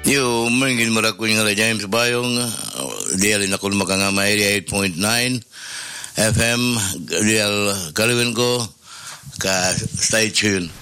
Yo, mungkin meraku yung James Bayong, dia lina kul makangama area 8.9 FM, dia kaliwin ko, ka stay tuned.